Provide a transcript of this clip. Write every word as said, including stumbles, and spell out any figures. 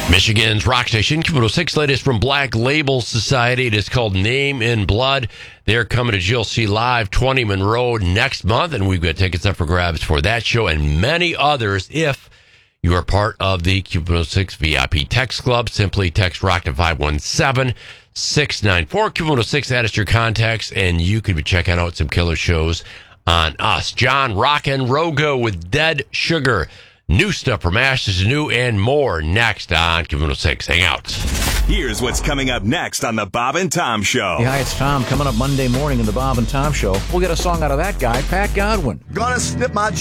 Michigan's rock station, Q one oh six, latest from Black Label Society. It is called Name in Blood. They're coming to G L C Live, twenty Monroe next month, and we've got tickets up for grabs for that show and many others. If you are part of the Q one oh six V I P Text Club, simply text ROCK to five one seven, six nine four. Q one oh six, add us to your contacts, and you could be checking out some killer shows on us. John Rockin' Rogo with Dead Sugar. New stuff from Ash is new and more next on Q one oh six. Hang out. Here's what's coming up next on the Bob and Tom Show. Hey, hi, it's Tom. Coming up Monday morning in the Bob and Tom Show, we'll get a song out of that guy, Pat Godwin. Gonna snip my